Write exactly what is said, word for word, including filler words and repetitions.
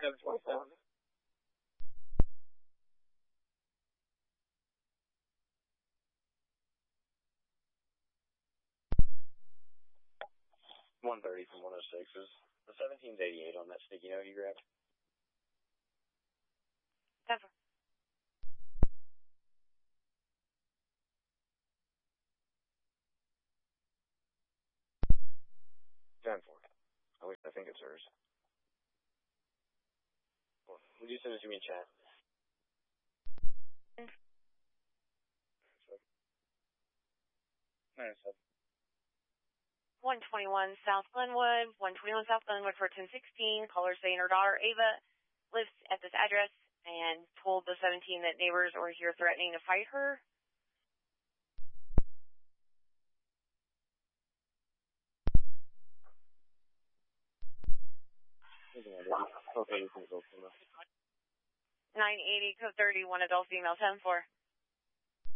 seven twenty-seven. one thirty from one oh six. Is the seventeen's eighty-eight on that sticky note you grabbed? Denver. ten four. At least I think it's hers. Well, would you send it to me in chat? nine seven. one twenty-one South Glenwood, one twenty-one South Glenwood for ten sixteen. Caller saying her daughter, Ava, lives at this address and told the seventeen that neighbors are here threatening to fight her. Okay, you can go. nine eighty, code thirty, one adult female, ten four.